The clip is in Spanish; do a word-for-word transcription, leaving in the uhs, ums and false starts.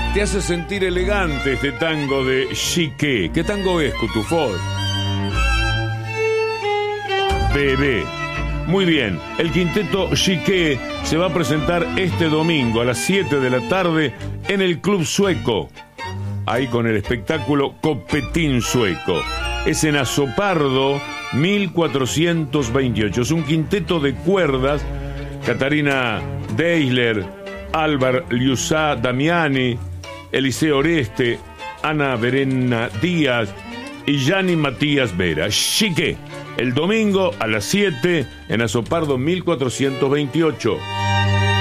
Te hace sentir elegante este tango de Chiqué. ¿Qué tango es, Cutufós? Bebé. Muy bien, el quinteto Chiqué se va a presentar este domingo a las siete de la tarde en el Club Sueco. Ahí con el espectáculo Copetín Sueco. Es en Azopardo mil cuatrocientos veintiocho. Es un quinteto de cuerdas. Catarina Deisler, Álvar Liuzá Damiani, Eliseo Oreste, Ana Verena Díaz y Yanni Matías Vera. Chiqué, el domingo a las siete en Azopardo mil cuatrocientos veintiocho.